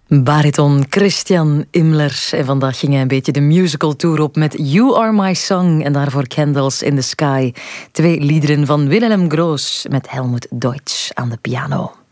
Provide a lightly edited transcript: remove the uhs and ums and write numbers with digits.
Bariton Christian Imler. En vandaag ging hij een beetje de musical tour op met You Are My Song en daarvoor Candles in the Sky. 2 liederen van Wilhelm Groos met Helmut Deutsch aan de piano.